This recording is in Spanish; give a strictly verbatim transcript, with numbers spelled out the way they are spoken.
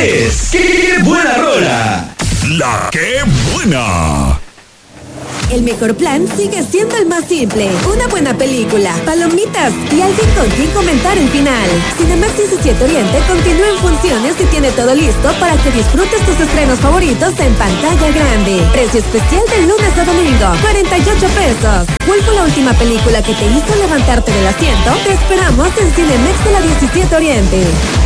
es ¡Qué buena rola! La que buena. El mejor plan sigue siendo el más simple. Una buena película, palomitas y alguien con quien comentar el final. Cinemax diecisiete Oriente continúa en funciones y tiene todo listo para que disfrutes tus estrenos favoritos en pantalla grande. Precio especial de lunes a domingo, cuarenta y ocho pesos. ¿Cuál fue la última película que te hizo levantarte del asiento? Te esperamos en Cinemex de la diecisiete Oriente.